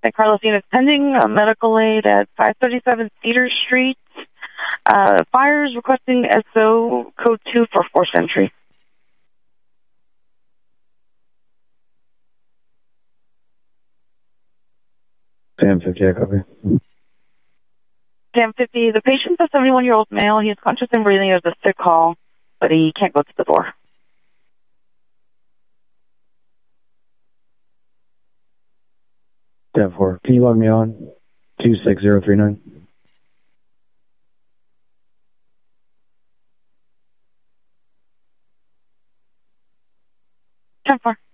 San Carlos units pending. Medical aid at 537 Cedar Street. Fires requesting SO code 2 for forced entry. Sam 50, I copy. Sam 50, the patient's a 71-year-old male. He is conscious and breathing. There's a sick call, but he can't go to the door. Sam 4, can you log me on? 26039. Sam 4.